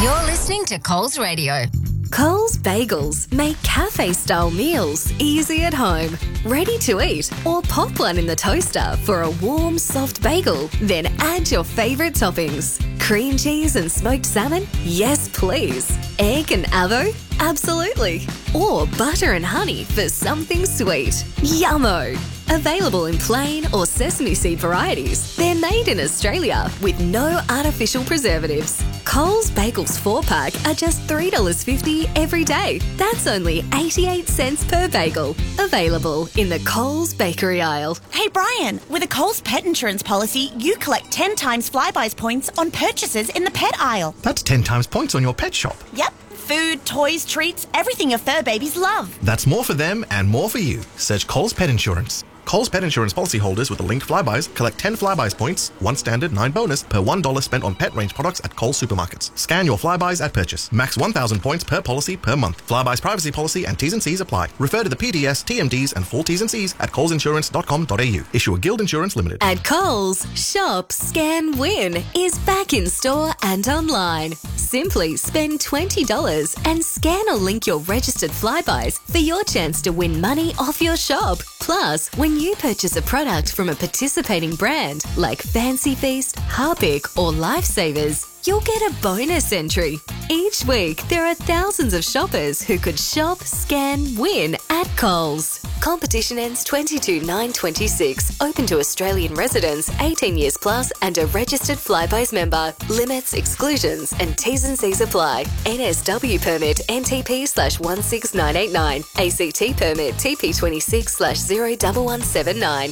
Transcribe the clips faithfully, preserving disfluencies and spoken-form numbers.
You're listening to Coles Radio. Coles Bagels make cafe-style meals easy at home, ready to eat, or pop one in the toaster for a warm, soft bagel. Then add your favourite toppings. Cream cheese and smoked salmon? Yes, please. Egg and avo? Absolutely. Or butter and honey for something sweet. Yummo! Available in plain or sesame seed varieties. They're made in Australia with no artificial preservatives. Coles Bagels four pack are just three dollars fifty every day. That's only eighty-eight cents per bagel. Available in the Coles bakery aisle. Hey Brian, with a Coles pet insurance policy, you collect ten times Flybuys points on purchases in the pet aisle. That's ten times points on your pet shop. Yep. Food, toys, treats, everything your fur babies love. That's more for them and more for you. Search Coles Pet Insurance. Coles Pet Insurance policyholders with the linked Flybuys collect ten Flybuys points, one standard, nine bonus, per one dollar spent on pet range products at Coles supermarkets. Scan your Flybuys at purchase. Max one thousand points per policy per month. Flybuys privacy policy and T's and C's apply. Refer to the P D S, T M Ds and full T's and C's at coles insurance dot com dot a u. Issue a Guild Insurance Limited. At Coles, Shop, Scan, Win is back in store and online. Simply spend twenty dollars and scan or link your registered Flybuys for your chance to win money off your shop. Plus, when you purchase a product from a participating brand like Fancy Feast, Harpic or Lifesavers, you'll get a bonus entry. Each week, there are thousands of shoppers who could shop, scan, win at Coles. Competition ends twenty-two nine twenty-six. Open to Australian residents, eighteen years plus and a registered Flybuys member. Limits, exclusions and T's and C's apply. N S W permit N T P slash one six nine eight nine. A C T permit T P twenty-six slash zero one one seven nine.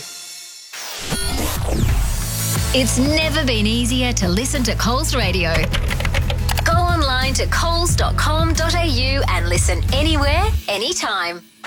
It's never been easier to listen to Coles Radio. Go online to coles dot com dot a u and listen anywhere, anytime.